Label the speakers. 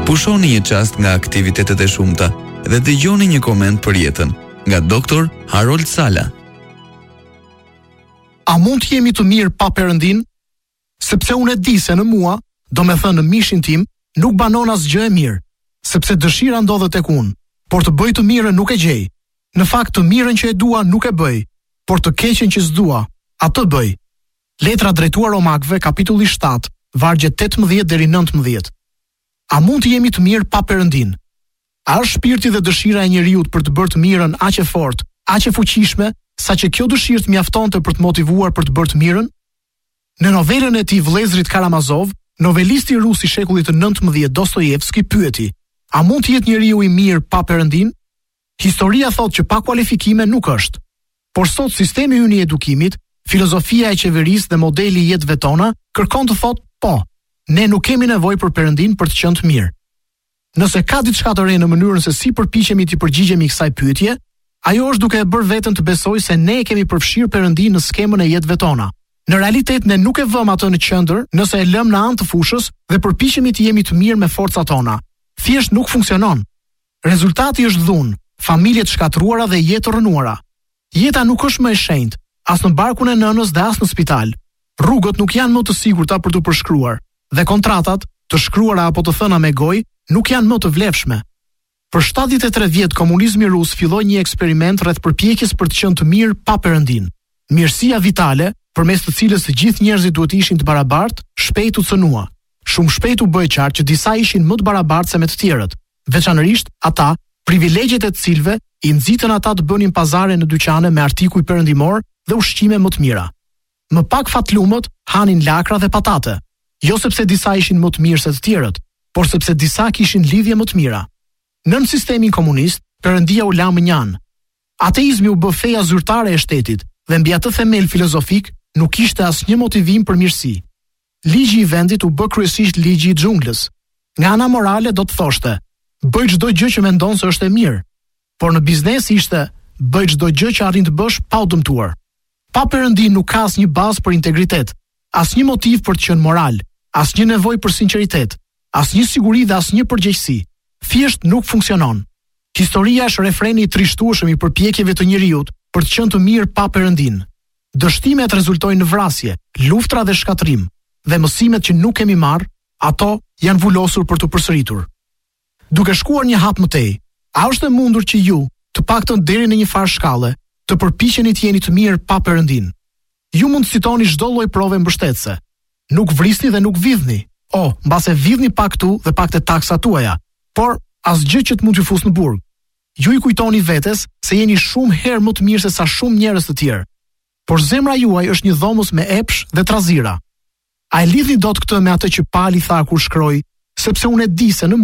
Speaker 1: Pushoni një çast nga aktivitetet e shumta dhe dëgjoni një koment për jetën nga Dr. Harold Sala.
Speaker 2: A mund të jemi të mirë pa Perëndin? Sepse unë e di se në mua, do me thënë në mishin tim, nuk banon asgjë e mirë, sepse dëshira ndodhet tek unë, por të bëj të mirën nuk e gjej. Në fakt të mirën që e dua nuk e bëj, por të keqen që s'dua, atë bëj. Letra drejtuar Romakëve, kapitulli 7, vargje 18 deri 19. A mund të jemi të mirë pa Perëndin? A është shpirti dhe dëshira e njeriut për të bërë të mirën aq e fortë, aq e fuqishme, saqë kjo dëshirë të mjaftonte për të motivuar për të bërë të mirën? Në novelën e tij Vëllezrit Karamazov, novelisti rus i shekullit të 19 Dostojevski pyeti: a mund të jetë njeriu i mirë pa Perëndin? Historia thotë që pa kualifikime nuk është. Por sot sistemi ynë i edukimit, filozofia e qeverisë dhe modeli i jetëve tona kërkon të thotë po, ne nuk kemi nevojë për Perëndin për të qenë të mirë. Nëse ka diçka të re në mënyrën se si përpiqemi të përgjigjemi kësaj pyetje, ajo është duke e bërë veten të besojë se ne kemi përfshirë Perëndin në skemën e jetëve tona. Në realitet ne nuk e vëmë atë në qendër nëse e lëm në anë të fushës dhe përpiqemi të jemi të mirë me forcat tona. Thjesht nuk funksionon. Rezultati është dhunë, familje të shkatruara dhe jetë të rënuara. Jeta nuk është më e shenjtë, as në barkun e nënës dhe as në spital. Rrugët nuk janë më të sigurta për të përshkruar, dhe kontratat, të shkruara apo të thëna me gojë, nuk janë më të vlefshme. Për 73 vjet komunizmi rus filloi një eksperiment rreth përpjekjes për të qenë të mirë pa Perëndin. Mirësia vitale, përmes të cilës të gjithë njerëzit duhet ishin të barabartë, shpejt u cënua. Shumë shpejt u bë qartë që disa ishin më të barabartë se me të tjerët, veçanërisht ata, privilegjet e të cilëve i nxitën ata të bënin pazare në dyqane me artikuj perëndimor dhe ushqime më të mira. Më pak fatlumët hanin lakra dhe patate, jo sepse disa ishin më të mirë se të tjerët, por sepse disa kishin lidhje më të mira. Nën sistemin komunist, Perëndia u la më njanë. Ateizmi u bë feja zyrtare e shtetit dhe mbi atë themel filozofik nuk kishte asnjë motivim për mirësi. Ligji i vendit u bë kryesisht ligji i xhunglës. Nga ana morale do të thoshte: bëj çdo gjë që mendon se është e mirë. Por në biznes ishte: bëj çdo gjë që arrin të bësh pa u dëmtuar. Pa Perëndin nuk ka asnjë bazë për integritet, asnjë motiv për të qenë moral, asnjë nevojë për sinqeritet, asnjë siguri dhe asnjë përgjegjësi. Thjesht nuk funksionon. Historia është refreni i trishtueshëm i përpjekjeve të njerëzit për të qenë të mirë pa Perëndin. Dështimet rezultojnë në vrasje, luftra dhe shkatrim, dhe mësimet që nuk kemi marrë, ato janë vulosur për të përsëritur. Duke shkuar një hap më tej, a është e mundur që ju, të paktën deri në një farë shkalle, të përpiqeni të jeni të mirë pa Perëndin? Ju mund të citoni çdo lloj prove mbështetëse. Nuk vrisni dhe nuk vidhni. Mbase vidhni pak këtu dhe pak te taksat tuaja, por asgjë që të mund t'ju fusë në burg. Ju i kujtoni vetes se jeni shumë herë më të mirë se sa shumë njerëz të tjerë. Por zemra juaj është një dhomës me epsh dhe trazira. A e lidhni dot këtë me atë që Pali tha kur shkroi, sepse unë e di se në